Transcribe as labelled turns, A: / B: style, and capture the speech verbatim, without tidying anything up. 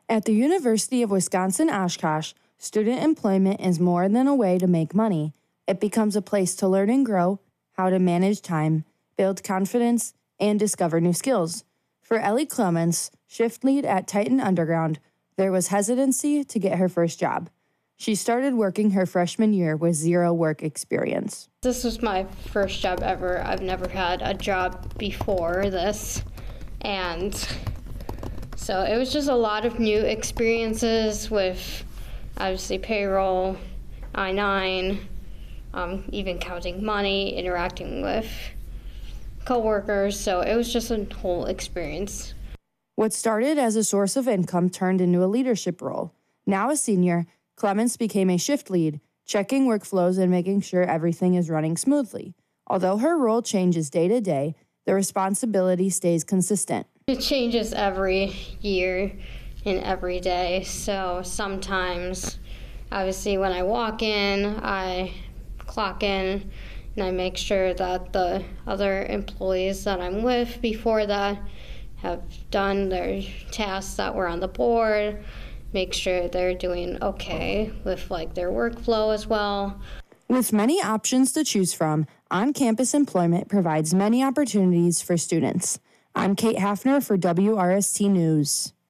A: At the University of Wisconsin-Oshkosh, student employment is more than a way to make money. It becomes a place to learn and grow, how to manage time, build confidence, and discover new skills. For Ellie Clements, shift lead at Titan Underground, there was hesitancy to get her first job. She started working her freshman year with zero work experience.
B: This was my first job ever. I've never had a job before this, and so it was just a lot of new experiences with obviously payroll, I nine, um, even counting money, interacting with coworkers, so it was just a whole experience.
A: What started as a source of income turned into a leadership role. Now a senior, Clements became a shift lead, checking workflows and making sure everything is running smoothly. Although her role changes day to day, the responsibility stays consistent.
B: It changes every year and every day, so sometimes, obviously when I walk in, I clock in and I make sure that the other employees that I'm with before that have done their tasks that were on the board, make sure they're doing okay with like their workflow as well.
A: With many options to choose from, on-campus employment provides many opportunities for students. I'm Kate Hafner for W R S T News.